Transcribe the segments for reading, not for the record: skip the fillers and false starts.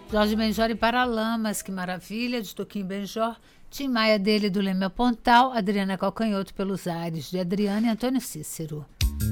Jorge Benjor e Paralamas, que maravilha, de Toquinho Benjor. Tim Maia dele, do Leme Pontal. Adriana Calcanhoto, pelos ares, de Adriana e Antônio Cícero.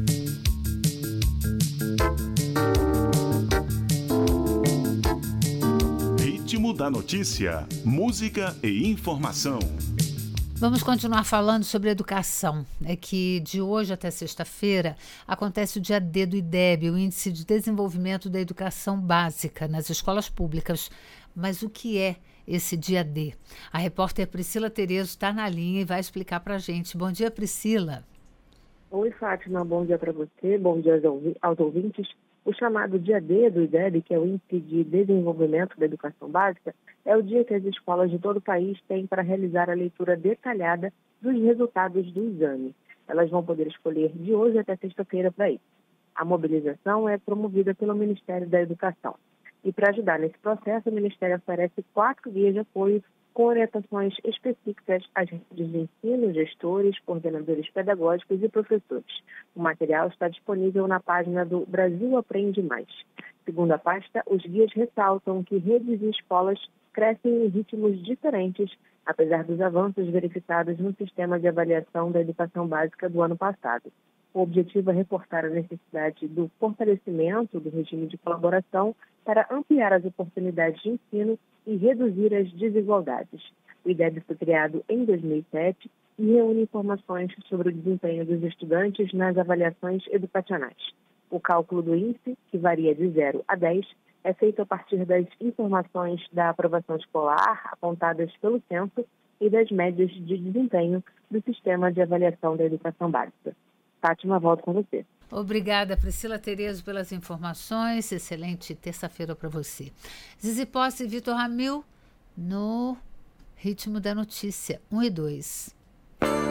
Ritmo da notícia, música e informação. Vamos continuar falando sobre educação. É que de hoje até sexta-feira acontece o dia D do IDEB, o Índice de Desenvolvimento da Educação Básica nas escolas públicas. Mas o que é esse dia D? A repórter Priscila Terezo está na linha e vai explicar para a gente. Bom dia, Priscila. Oi, Fátima. Bom dia para você. Bom dia aos ouvintes. O chamado dia D do IDEB, que é o Índice de Desenvolvimento da Educação Básica, é o dia que as escolas de todo o país têm para realizar a leitura detalhada dos resultados do exame. Elas vão poder escolher de hoje até sexta-feira para isso. A mobilização é promovida pelo Ministério da Educação. E para ajudar nesse processo, o Ministério oferece 4 guias de apoio com orientações específicas às redes de ensino, gestores, coordenadores pedagógicos e professores. O material está disponível na página do Brasil Aprende Mais. Segundo a pasta, os guias ressaltam que redes e escolas crescem em ritmos diferentes, apesar dos avanços verificados no sistema de avaliação da educação básica do ano passado. O objetivo é reportar a necessidade do fortalecimento do regime de colaboração para ampliar as oportunidades de ensino e reduzir as desigualdades. O IDEB foi criado em 2007 e reúne informações sobre o desempenho dos estudantes nas avaliações educacionais. O cálculo do índice, que varia de 0 a 10, é feito a partir das informações da aprovação escolar apontadas pelo censo e das médias de desempenho do sistema de avaliação da educação básica. Fátima, volto com você. Obrigada, Priscila Terezo, pelas informações. Excelente terça-feira para você. Zizi Posse e Vitor Ramil no Ritmo da Notícia 1 e 2.